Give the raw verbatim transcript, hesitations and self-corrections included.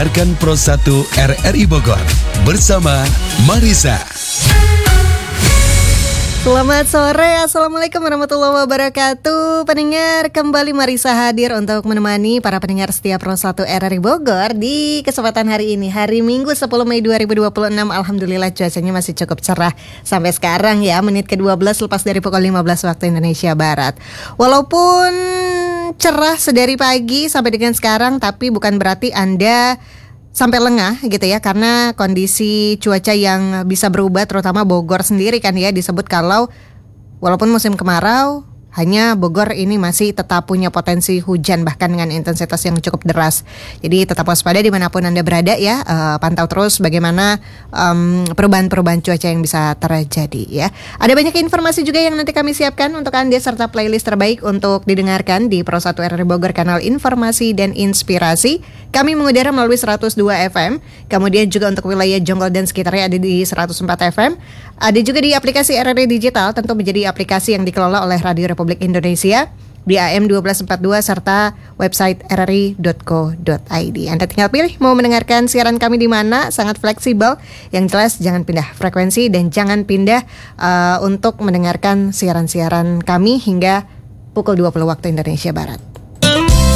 Dengarkan Pro satu R R I Bogor bersama Marisa. Selamat sore, Assalamualaikum warahmatullahi wabarakatuh. Pendengar, kembali Marisa hadir untuk menemani para pendengar setia Pro satu R R I Bogor di kesempatan hari ini, hari Minggu sepuluh Mei dua ribu dua puluh enam. Alhamdulillah cuacanya masih cukup cerah sampai sekarang ya, menit ke dua belas lepas dari pukul lima belas waktu Indonesia Barat. Walaupun cerah sedari pagi sampai dengan sekarang, tapi bukan berarti Anda sampai lengah gitu ya, karena kondisi cuaca yang bisa berubah, terutama Bogor sendiri kan ya, disebut kalau walaupun musim kemarau, hanya Bogor ini masih tetap punya potensi hujan bahkan dengan intensitas yang cukup deras. Jadi tetap waspada dimanapun Anda berada ya, uh, pantau terus bagaimana um, perubahan-perubahan cuaca yang bisa terjadi ya. Ada banyak informasi juga yang nanti kami siapkan untuk Anda serta playlist terbaik untuk didengarkan di Pro satu R R I Bogor, kanal informasi dan inspirasi. Kami mengudara melalui seratus dua F M, kemudian juga untuk wilayah Jonggol dan sekitarnya ada di seratus empat F M. Ada juga di aplikasi R R I Digital, tentu menjadi aplikasi yang dikelola oleh Radio Republik Indonesia di A M dua belas empat puluh dua serta website r r i dot co dot i d. Anda tinggal pilih mau mendengarkan siaran kami di mana, sangat fleksibel. Yang jelas jangan pindah frekuensi dan jangan pindah uh, untuk mendengarkan siaran-siaran kami hingga pukul dua puluh waktu Indonesia Barat.